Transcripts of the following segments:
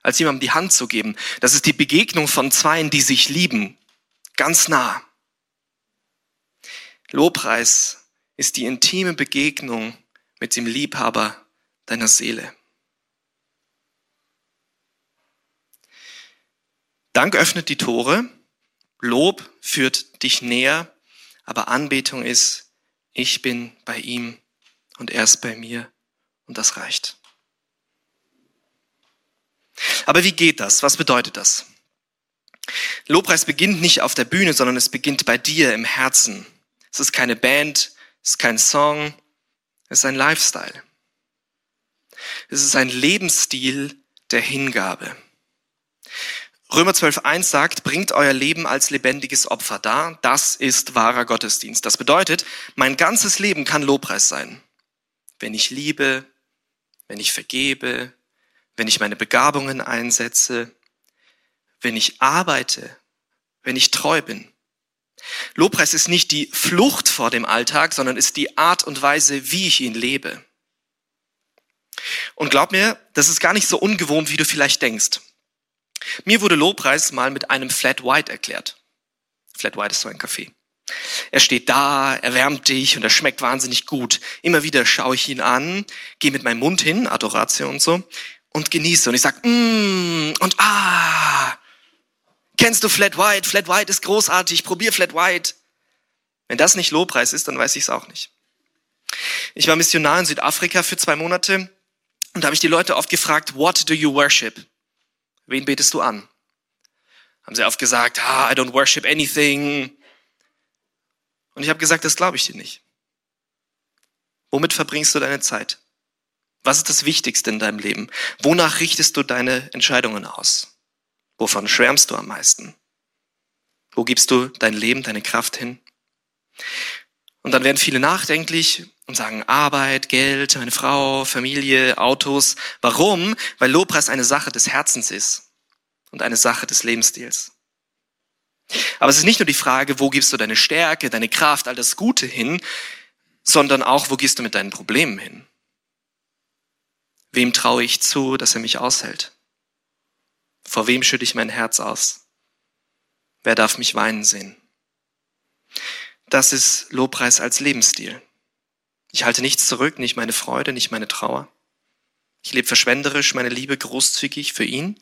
als jemandem die Hand zu geben. Das ist die Begegnung von Zweien, die sich lieben. Ganz nah. Lobpreis ist die intime Begegnung mit dem Liebhaber deiner Seele. Dank öffnet die Tore, Lob führt dich näher, aber Anbetung ist, ich bin bei ihm und er ist bei mir und das reicht. Aber wie geht das? Was bedeutet das? Lobpreis beginnt nicht auf der Bühne, sondern es beginnt bei dir im Herzen. Es ist keine Band, es ist kein Song, es ist ein Lifestyle. Es ist ein Lebensstil der Hingabe. Römer 12,1 sagt, bringt euer Leben als lebendiges Opfer dar. Das ist wahrer Gottesdienst. Das bedeutet, mein ganzes Leben kann Lobpreis sein. Wenn ich liebe, wenn ich vergebe, wenn ich meine Begabungen einsetze, wenn ich arbeite, wenn ich treu bin. Lobpreis ist nicht die Flucht vor dem Alltag, sondern ist die Art und Weise, wie ich ihn lebe. Und glaub mir, das ist gar nicht so ungewohnt, wie du vielleicht denkst. Mir wurde Lobpreis mal mit einem Flat White erklärt. Flat White ist so ein Kaffee. Er steht da, er wärmt dich und er schmeckt wahnsinnig gut. Immer wieder schaue ich ihn an, gehe mit meinem Mund hin, Adoratio und so, und genieße. Und ich sage, und kennst du Flat White? Flat White ist großartig, probier Flat White. Wenn das nicht Lobpreis ist, dann weiß ich es auch nicht. Ich war Missionar in Südafrika für 2 Monate und da habe ich die Leute oft gefragt, what do you worship? Wen betest du an? Haben sie oft gesagt, I don't worship anything. Und ich habe gesagt, das glaube ich dir nicht. Womit verbringst du deine Zeit? Was ist das Wichtigste in deinem Leben? Wonach richtest du deine Entscheidungen aus? Wovon schwärmst du am meisten? Wo gibst du dein Leben, deine Kraft hin? Und dann werden viele nachdenklich und sagen Arbeit, Geld, meine Frau, Familie, Autos. Warum? Weil Lobpreis eine Sache des Herzens ist und eine Sache des Lebensstils. Aber es ist nicht nur die Frage, wo gibst du deine Stärke, deine Kraft, all das Gute hin, sondern auch, wo gehst du mit deinen Problemen hin? Wem traue ich zu, dass er mich aushält? Vor wem schütte ich mein Herz aus? Wer darf mich weinen sehen? Das ist Lobpreis als Lebensstil. Ich halte nichts zurück, nicht meine Freude, nicht meine Trauer. Ich lebe verschwenderisch meine Liebe großzügig für ihn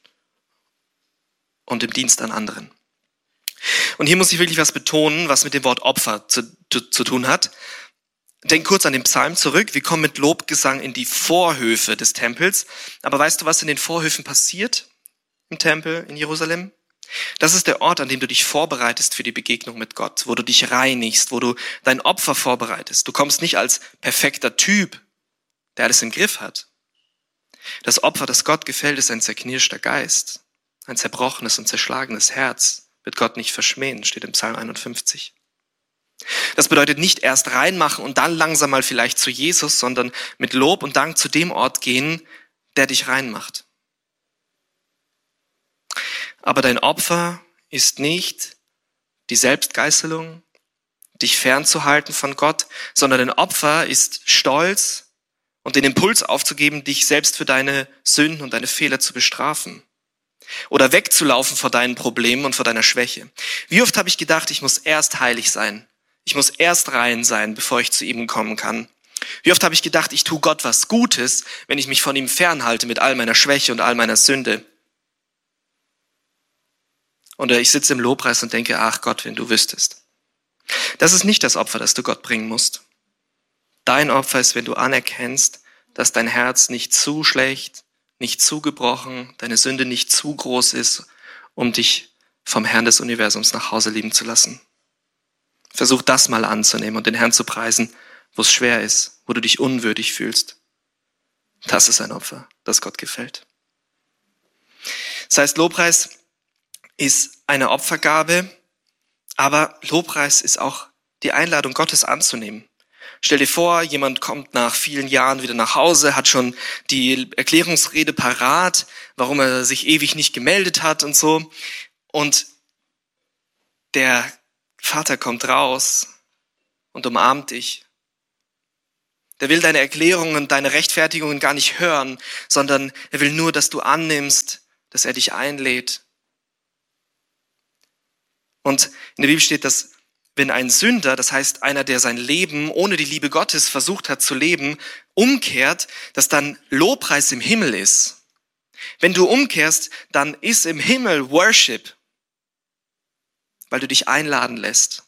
und im Dienst an anderen. Und hier muss ich wirklich was betonen, was mit dem Wort Opfer zu tun hat. Denk kurz an den Psalm zurück. Wir kommen mit Lobgesang in die Vorhöfe des Tempels. Aber weißt du, was in den Vorhöfen passiert im Tempel in Jerusalem? Das ist der Ort, an dem du dich vorbereitest für die Begegnung mit Gott, wo du dich reinigst, wo du dein Opfer vorbereitest. Du kommst nicht als perfekter Typ, der alles im Griff hat. Das Opfer, das Gott gefällt, ist ein zerknirschter Geist, ein zerbrochenes und zerschlagenes Herz. Wird Gott nicht verschmähen, steht im Psalm 51. Das bedeutet nicht erst reinmachen und dann langsam mal vielleicht zu Jesus, sondern mit Lob und Dank zu dem Ort gehen, der dich reinmacht. Aber dein Opfer ist nicht die Selbstgeißelung, dich fernzuhalten von Gott, sondern dein Opfer ist Stolz und den Impuls aufzugeben, dich selbst für deine Sünden und deine Fehler zu bestrafen. Oder wegzulaufen vor deinen Problemen und vor deiner Schwäche. Wie oft habe ich gedacht, ich muss erst heilig sein. Ich muss erst rein sein, bevor ich zu ihm kommen kann. Wie oft habe ich gedacht, ich tue Gott was Gutes, wenn ich mich von ihm fernhalte mit all meiner Schwäche und all meiner Sünde. Oder ich sitze im Lobpreis und denke, ach Gott, wenn du wüsstest. Das ist nicht das Opfer, das du Gott bringen musst. Dein Opfer ist, wenn du anerkennst, dass dein Herz nicht zu schlecht, nicht zu gebrochen, deine Sünde nicht zu groß ist, um dich vom Herrn des Universums nach Hause lieben zu lassen. Versuch das mal anzunehmen und den Herrn zu preisen, wo es schwer ist, wo du dich unwürdig fühlst. Das ist ein Opfer, das Gott gefällt. Das heißt, Lobpreis ist eine Opfergabe, aber Lobpreis ist auch die Einladung, Gottes anzunehmen. Stell dir vor, jemand kommt nach vielen Jahren wieder nach Hause, hat schon die Erklärungsrede parat, warum er sich ewig nicht gemeldet hat und so. Und der Vater kommt raus und umarmt dich Der will deine Erklärungen, deine Rechtfertigungen gar nicht hören, sondern er will nur, dass du annimmst, dass er dich einlädt. Und in der Bibel steht, dass wenn ein Sünder, das heißt einer, der sein Leben ohne die Liebe Gottes versucht hat zu leben, umkehrt, dass dann Lobpreis im Himmel ist. Wenn du umkehrst, dann ist im Himmel Worship, weil du dich einladen lässt.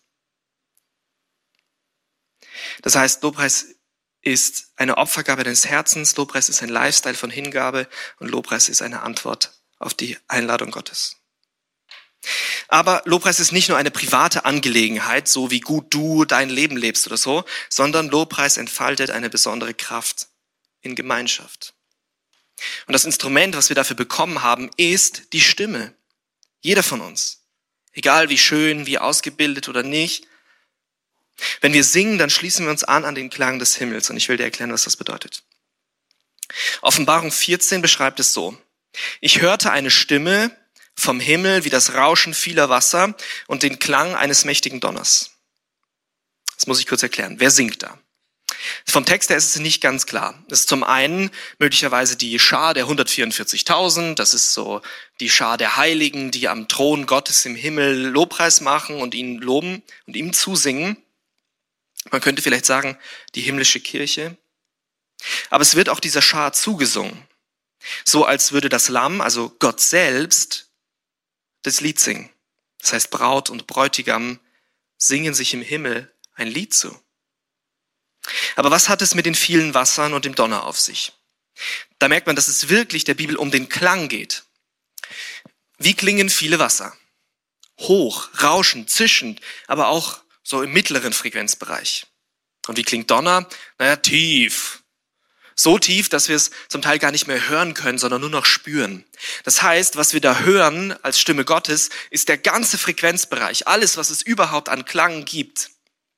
Das heißt, Lobpreis ist eine Opfergabe deines Herzens, Lobpreis ist ein Lifestyle von Hingabe und Lobpreis ist eine Antwort auf die Einladung Gottes. Aber Lobpreis ist nicht nur eine private Angelegenheit, so wie gut du dein Leben lebst oder so, sondern Lobpreis entfaltet eine besondere Kraft in Gemeinschaft. Und das Instrument, was wir dafür bekommen haben, ist die Stimme. Jeder von uns. Egal wie schön, wie ausgebildet oder nicht. Wenn wir singen, dann schließen wir uns an den Klang des Himmels. Und ich will dir erklären, was das bedeutet. Offenbarung 14 beschreibt es so. Ich hörte eine Stimme vom Himmel wie das Rauschen vieler Wasser und den Klang eines mächtigen Donners. Das muss ich kurz erklären. Wer singt da? Vom Text her ist es nicht ganz klar. Das ist zum einen möglicherweise die Schar der 144.000. Das ist so die Schar der Heiligen, die am Thron Gottes im Himmel Lobpreis machen und ihn loben und ihm zusingen. Man könnte vielleicht sagen, die himmlische Kirche. Aber es wird auch dieser Schar zugesungen. So als würde das Lamm, also Gott selbst, das Lied singen. Das heißt, Braut und Bräutigam singen sich im Himmel ein Lied zu. Aber was hat es mit den vielen Wassern und dem Donner auf sich? Da merkt man, dass es wirklich der Bibel um den Klang geht. Wie klingen viele Wasser? Hoch, rauschend, zischend, aber auch so im mittleren Frequenzbereich. Und wie klingt Donner? Naja, tief. So tief, dass wir es zum Teil gar nicht mehr hören können, sondern nur noch spüren. Das heißt, was wir da hören als Stimme Gottes, ist der ganze Frequenzbereich, alles, was es überhaupt an Klang gibt.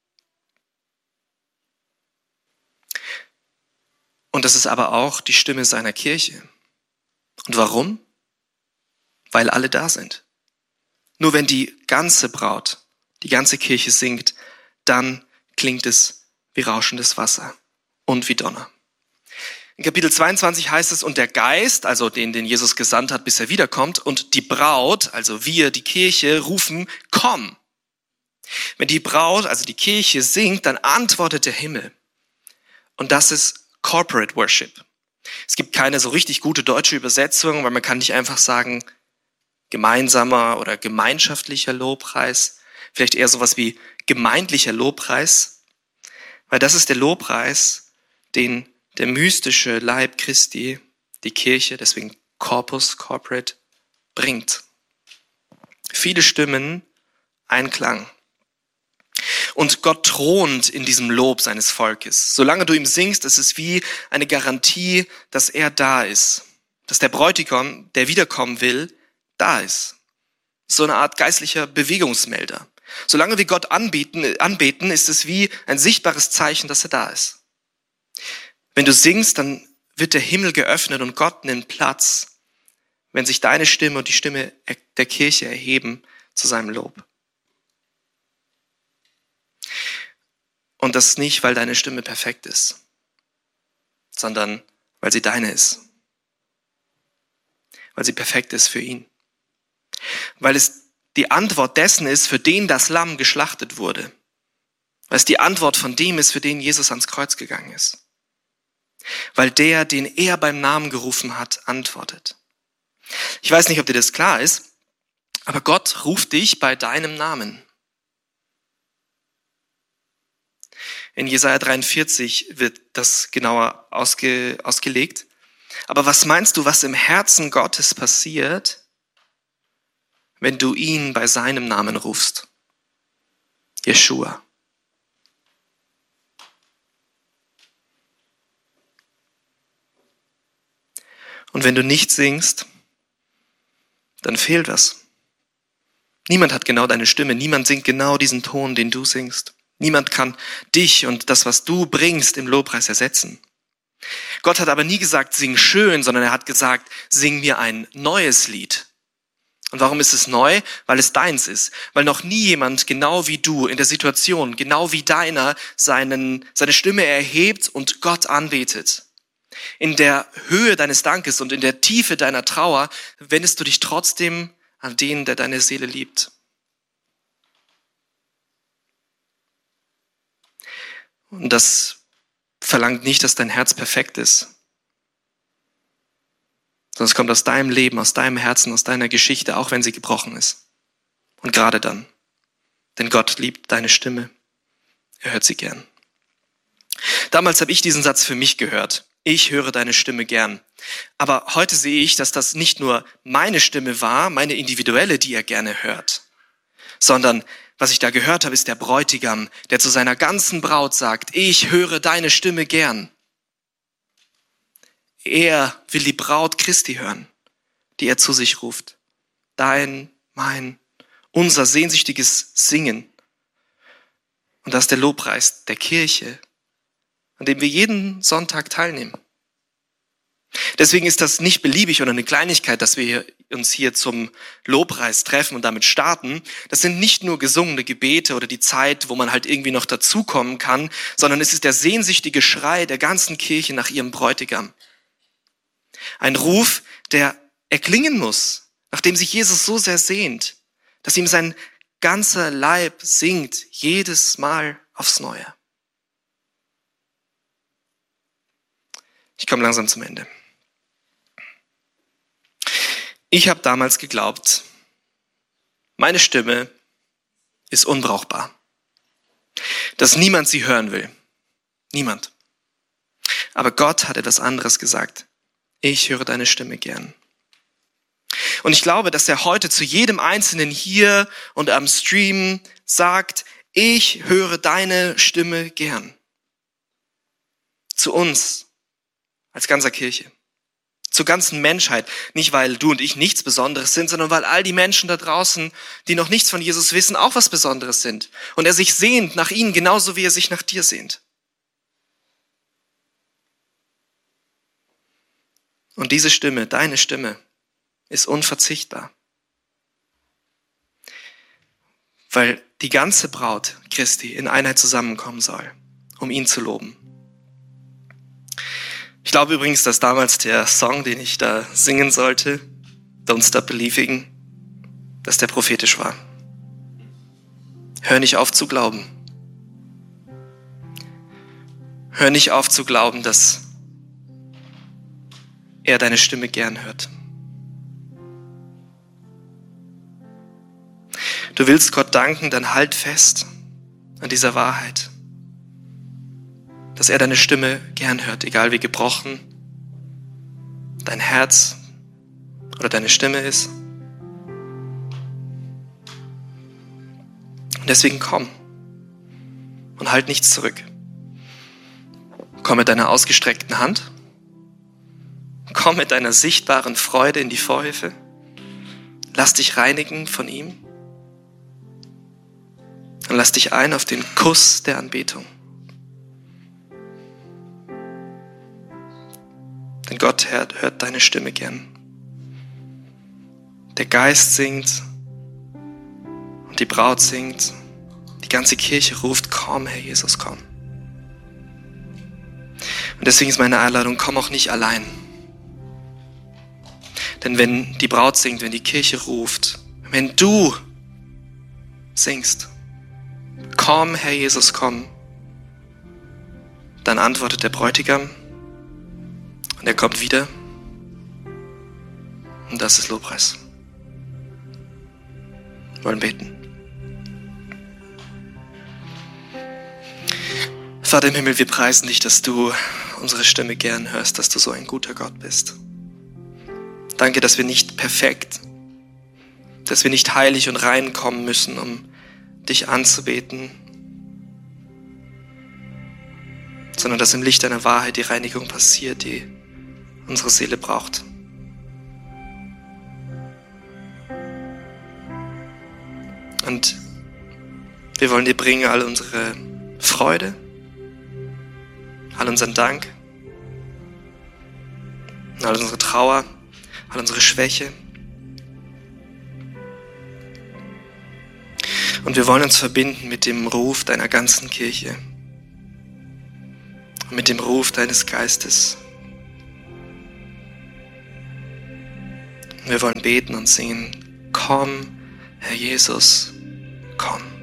Und das ist aber auch die Stimme seiner Kirche. Und warum? Weil alle da sind. Nur wenn die ganze Braut, die ganze Kirche singt, dann klingt es wie rauschendes Wasser und wie Donner. In Kapitel 22 heißt es, und der Geist, also den Jesus gesandt hat, bis er wiederkommt, und die Braut, also wir, die Kirche, rufen, komm. Wenn die Braut, also die Kirche, singt, dann antwortet der Himmel. Und das ist Corporate Worship. Es gibt keine so richtig gute deutsche Übersetzung, weil man kann nicht einfach sagen, gemeinsamer oder gemeinschaftlicher Lobpreis. Vielleicht eher sowas wie gemeindlicher Lobpreis. Weil das ist der Lobpreis, den der mystische Leib Christi, die Kirche, deswegen Corpus, Corporate, bringt. Viele Stimmen, ein Klang. Und Gott thront in diesem Lob seines Volkes. Solange du ihm singst, ist es wie eine Garantie, dass er da ist. Dass der Bräutigam, der wiederkommen will, da ist. So eine Art geistlicher Bewegungsmelder. Solange wir Gott anbeten, ist es wie ein sichtbares Zeichen, dass er da ist. Wenn du singst, dann wird der Himmel geöffnet und Gott nimmt Platz, wenn sich deine Stimme und die Stimme der Kirche erheben zu seinem Lob. Und das nicht, weil deine Stimme perfekt ist, sondern weil sie deine ist. Weil sie perfekt ist für ihn. Weil es die Antwort dessen ist, für den das Lamm geschlachtet wurde. Weil es die Antwort von dem ist, für den Jesus ans Kreuz gegangen ist. Weil der, den er beim Namen gerufen hat, antwortet. Ich weiß nicht, ob dir das klar ist, aber Gott ruft dich bei deinem Namen. In Jesaja 43 wird das genauer ausgelegt. Aber was meinst du, was im Herzen Gottes passiert, wenn du ihn bei seinem Namen rufst? Jeschua. Und wenn du nicht singst, dann fehlt was. Niemand hat genau deine Stimme. Niemand singt genau diesen Ton, den du singst. Niemand kann dich und das, was du bringst, im Lobpreis ersetzen. Gott hat aber nie gesagt, sing schön, sondern er hat gesagt, sing mir ein neues Lied. Und warum ist es neu? Weil es deins ist. Weil noch nie jemand genau wie du in der Situation, genau wie deiner, seine Stimme erhebt und Gott anbetet. In der Höhe deines Dankes und in der Tiefe deiner Trauer wendest du dich trotzdem an den, der deine Seele liebt. Und das verlangt nicht, dass dein Herz perfekt ist, sondern es kommt aus deinem Leben, aus deinem Herzen, aus deiner Geschichte, auch wenn sie gebrochen ist. Und gerade dann. Denn Gott liebt deine Stimme. Er hört sie gern. Damals habe ich diesen Satz für mich gehört. Ich höre deine Stimme gern. Aber heute sehe ich, dass das nicht nur meine Stimme war, meine individuelle, die er gerne hört, sondern was ich da gehört habe, ist der Bräutigam, der zu seiner ganzen Braut sagt, ich höre deine Stimme gern. Er will die Braut Christi hören, die er zu sich ruft. Dein, mein, unser sehnsüchtiges Singen. Und das ist der Lobpreis der Kirche, an dem wir jeden Sonntag teilnehmen. Deswegen ist das nicht beliebig oder eine Kleinigkeit, dass wir uns hier zum Lobpreis treffen und damit starten. Das sind nicht nur gesungene Gebete oder die Zeit, wo man halt irgendwie noch dazukommen kann, sondern es ist der sehnsüchtige Schrei der ganzen Kirche nach ihrem Bräutigam. Ein Ruf, der erklingen muss, nachdem sich Jesus so sehr sehnt, dass ihm sein ganzer Leib singt, jedes Mal aufs Neue. Ich komme langsam zum Ende. Ich habe damals geglaubt, meine Stimme ist unbrauchbar, dass niemand sie hören will. Niemand. Aber Gott hat etwas anderes gesagt. Ich höre deine Stimme gern. Und ich glaube, dass er heute zu jedem Einzelnen hier und am Stream sagt, ich höre deine Stimme gern. Zu uns als ganzer Kirche. Zur ganzen Menschheit. Nicht, weil du und ich nichts Besonderes sind, sondern weil all die Menschen da draußen, die noch nichts von Jesus wissen, auch was Besonderes sind. Und er sich sehnt nach ihnen, genauso wie er sich nach dir sehnt. Und diese Stimme, deine Stimme, ist unverzichtbar. Weil die ganze Braut Christi in Einheit zusammenkommen soll, um ihn zu loben. Ich glaube übrigens, dass damals der Song, den ich da singen sollte, Don't Stop Believing, dass der prophetisch war. Hör nicht auf zu glauben. Hör nicht auf zu glauben, dass er deine Stimme gern hört. Du willst Gott danken, dann halt fest an dieser Wahrheit, dass er deine Stimme gern hört, egal wie gebrochen dein Herz oder deine Stimme ist. Und deswegen komm und halt nichts zurück. Komm mit deiner ausgestreckten Hand, komm mit deiner sichtbaren Freude in die Vorhöfe, lass dich reinigen von ihm und lass dich ein auf den Kuss der Anbetung. Denn Gott hört deine Stimme gern. Der Geist singt und die Braut singt. Die ganze Kirche ruft, komm, Herr Jesus, komm. Und deswegen ist meine Einladung, komm auch nicht allein. Denn wenn die Braut singt, wenn die Kirche ruft, wenn du singst, komm, Herr Jesus, komm, dann antwortet der Bräutigam, und er kommt wieder. Und das ist Lobpreis. Wir wollen beten. Vater im Himmel, wir preisen dich, dass du unsere Stimme gern hörst, dass du so ein guter Gott bist. Danke, dass wir nicht perfekt, dass wir nicht heilig und rein kommen müssen, um dich anzubeten, sondern dass im Licht deiner Wahrheit die Reinigung passiert, die unsere Seele braucht. Und wir wollen dir bringen all unsere Freude, all unseren Dank, all unsere Trauer, all unsere Schwäche. Und wir wollen uns verbinden mit dem Ruf deiner ganzen Kirche und mit dem Ruf deines Geistes. Wir wollen beten und singen, komm, Herr Jesus, komm.